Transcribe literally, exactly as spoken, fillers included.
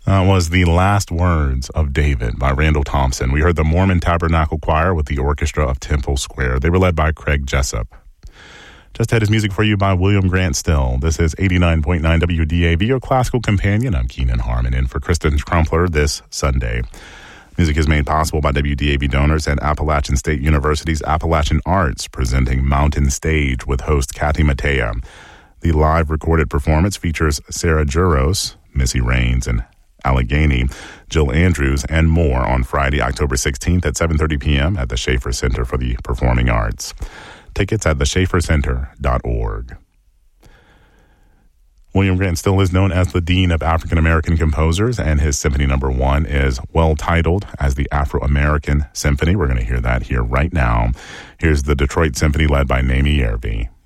That was The Last Words of David by Randall Thompson. We heard the Mormon Tabernacle Choir with the orchestra of Temple Square. They were led by Craig Jessup. Just had his music for you by William Grant Still. This is eighty-nine point nine W D A V, your classical companion. I'm Keenan Harmon in for Kristen Crumpler this Sunday. Music is made possible by W D A V donors and Appalachian State University's Appalachian Arts, presenting Mountain Stage with host Kathy Mattea. The live recorded performance features Sarah Juros, Missy Raines, and Allegheny, Jill Andrews, and more on Friday, October sixteenth at seven thirty p.m. at the Schaefer Center for the Performing Arts. Tickets at the schaefer center dot org. William Grant Still is known as the Dean of African American Composers, and his Symphony Number One is well titled as the Afro-American Symphony. We're going to hear that here right now. Here's the Detroit Symphony led by Nami Yervi.